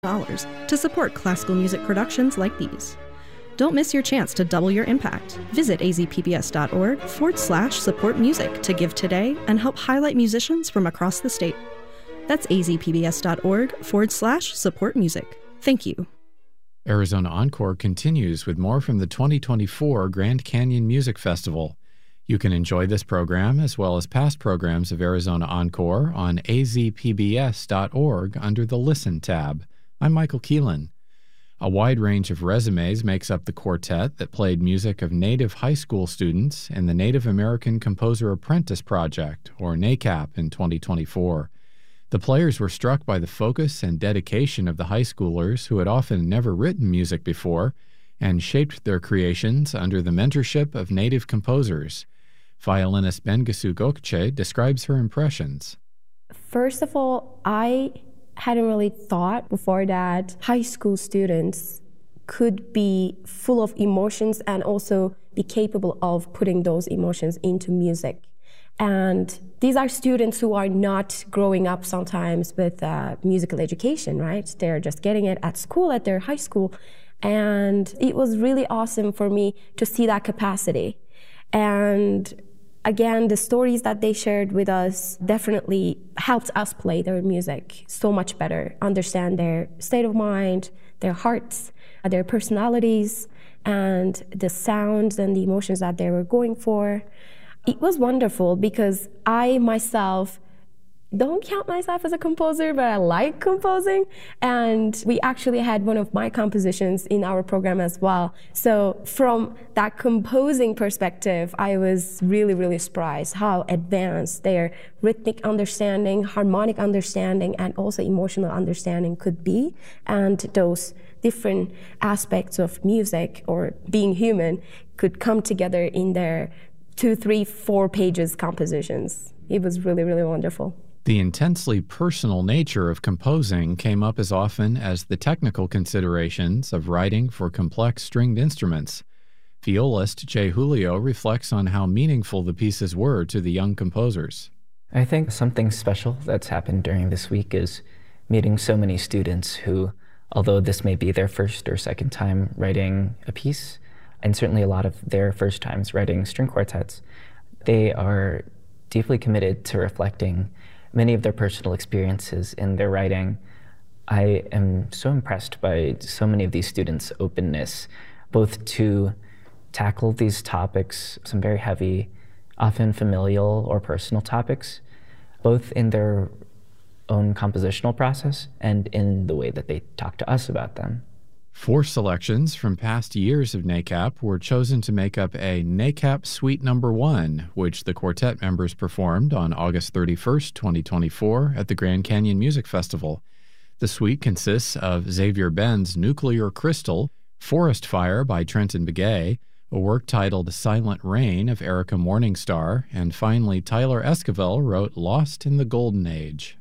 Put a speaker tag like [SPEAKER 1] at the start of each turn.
[SPEAKER 1] to support classical music productions like these. Don't miss your chance to double your impact. Visit azpbs.org/support music to give today and help highlight musicians from across the state. That's azpbs.org/support music. Thank you.
[SPEAKER 2] Arizona Encore continues with more from the 2024 Grand Canyon Music Festival. You can enjoy this program as well as past programs of Arizona Encore on azpbs.org under the Listen tab. I'm Michael Keelan. A wide range of resumes makes up the quartet that played music of Native high school students in the Native American Composer Apprentice Project, or NACAP, in 2024. The players were struck by the focus and dedication of the high schoolers who had often never written music before and shaped their creations under the mentorship of Native composers. Violinist Bengisu Gokche describes her impressions.
[SPEAKER 3] First of all, I hadn't really thought before that high school students could be full of emotions and also be capable of putting those emotions into music. And these are students who are not growing up sometimes with musical education, right? They're just getting it at school, at their high school. And it was really awesome for me to see that capacity. And again, the stories that they shared with us definitely helped us play their music so much better, understand their state of mind, their hearts, their personalities, and the sounds and the emotions that they were going for. It was wonderful because I myself don't count myself as a composer, but I like composing. And we actually had one of my compositions in our program as well. So from that composing perspective, I was really, really surprised how advanced their rhythmic understanding, harmonic understanding, and also emotional understanding could be. And those different aspects of music or being human could come together in their 2, 3, 4 pages compositions. It was really, really wonderful.
[SPEAKER 2] The intensely personal nature of composing came up as often as the technical considerations of writing for complex stringed instruments. Violist Jay Julio reflects on how meaningful the pieces were to the young composers.
[SPEAKER 4] I think something special that's happened during this week is meeting so many students who, although this may be their first or second time writing a piece, and certainly a lot of their first times writing string quartets, they are deeply committed to reflecting many of their personal experiences in their writing. I am so impressed by so many of these students' openness, both to tackle these topics, some very heavy, often familial or personal topics, both in their own compositional process and in the way that they talk to us about them.
[SPEAKER 2] 4 selections from past years of NACAP were chosen to make up a NACAP Suite No. 1, which the quartet members performed on August 31st, 2024 at the Grand Canyon Music Festival. The suite consists of Xavier Ben's Nuclear Crystal, Forest Fire by Trenton Begay, a work titled Silent Rain of Erica Morningstar, and finally Tyler Esquivel wrote Lost in the Golden Age.